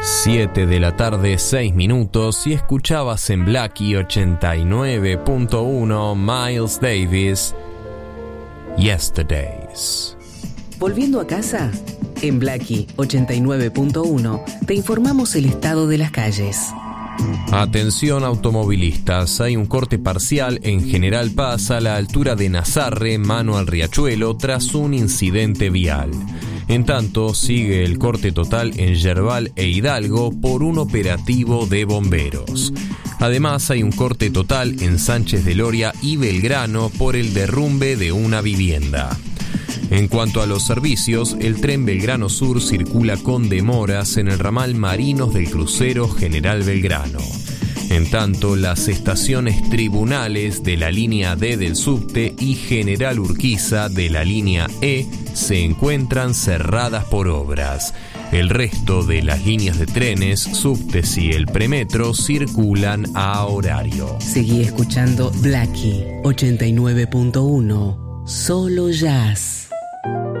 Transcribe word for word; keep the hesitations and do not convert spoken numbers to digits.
siete de la tarde, seis minutos, y escuchabas en Blackie ochenta y nueve punto uno Miles Davis, Yesterdays. Volviendo a casa, en Blackie ochenta y nueve punto uno te informamos el estado de las calles. Atención automovilistas, hay un corte parcial en General Paz a la altura de Nazarre, mano al Riachuelo, tras un incidente vial. En tanto, sigue el corte total en Yerbal e Hidalgo por un operativo de bomberos. Además, hay un corte total en Sánchez de Loria y Belgrano por el derrumbe de una vivienda. En cuanto a los servicios, el tren Belgrano Sur circula con demoras en el ramal Marinos del crucero General Belgrano. En tanto, las estaciones Tribunales de la línea D del subte y General Urquiza de la línea E se encuentran cerradas por obras. El resto de las líneas de trenes, subtes y el premetro circulan a horario. Seguí escuchando Blackie ochenta y nueve punto uno, solo jazz.